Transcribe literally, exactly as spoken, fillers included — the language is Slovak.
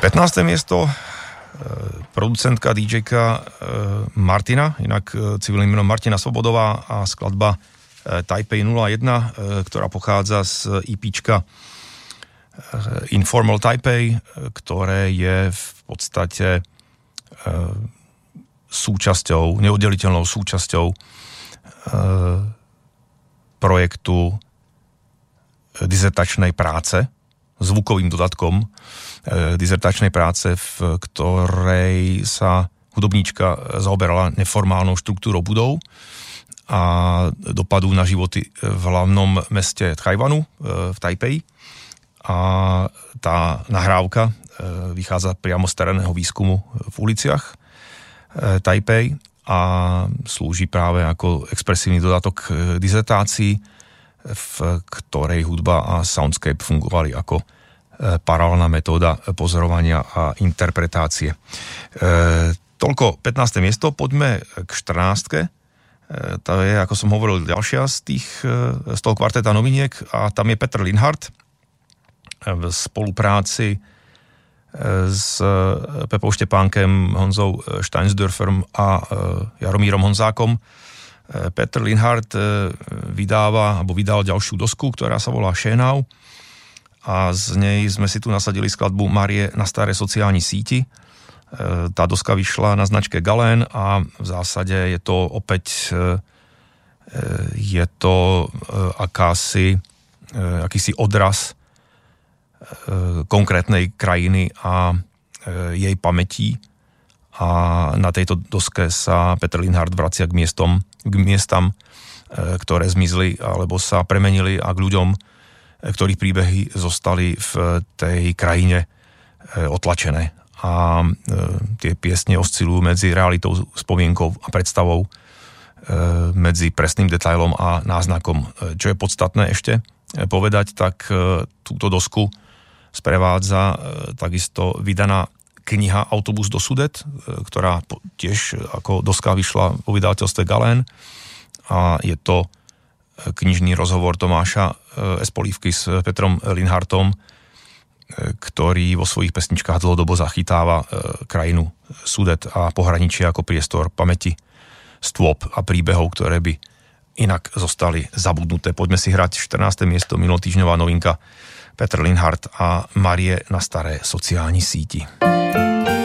pätnáste miesto, producentka, DJka Martina, inak civilným menom Martina Svobodová a skladba Taipei nula jeden, ktorá pochádza z EPčka Informal Taipei, ktoré je v podstate súčasťou, neoddeliteľnou súčasťou projektu dizertačnej práce, zvukovým dodatkom dizertačnej práce, v ktorej sa hudobníčka zaoberala neformálnou štruktúrou budov a dopadu na životy v hlavnom meste Tchajvanu, v Taipei. A tá nahrávka vychádza priamo z terénneho výskumu v uliciach Taipei a slúži práve ako expresívny dodatok dizertácii, v ktorej hudba a soundscape fungovali ako paralelná metóda pozorovania a interpretácie. E, toľko pätnáste miesto, poďme k štrnástke. E, to je, ako som hovoril, ďalšia z tých, z toho kvarteta noviniek a tam je Petr Linhart v spolupráci s Pepou Štepánkem, Honzou Steinsdörferom a Jaromírom Honzákom. Petr Linhart vydáva, alebo vydal ďalšiu dosku, ktorá sa volá Šénau, a z nej sme si tu nasadili skladbu Marie na staré sociálni síti. Tá doska vyšla na značke Galén a v zásade je to opäť je to akási, akýsi odraz konkrétnej krajiny a jej pamätí. A na tejto doske sa Petr Linhart vracia k miestom, k miestam, ktoré zmizli alebo sa premenili a k ľuďom, ktorých príbehy zostali v tej krajine otlačené. A tie piesne oscilujú medzi realitou, spomienkou a predstavou, medzi presným detailom a náznakom. Čo je podstatné ešte povedať, tak túto dosku sprevádza takisto vydaná kniha Autobus do Sudet, ktorá tiež ako doska vyšla vo vydavateľstve Galén. A je to knižný rozhovor Tomáša Espolivky s Petrom Linhartom, ktorý vo svojich pesničkách dlhodobo zachytáva krajinu Sudet a pohraničie ako priestor pamäti, stôp a príbehov, ktoré by inak zostali zabudnuté. Poďme si hrať štrnáste miesto, minulotýždňová novinka Petr Linhart a Marie na staré sociálni síti.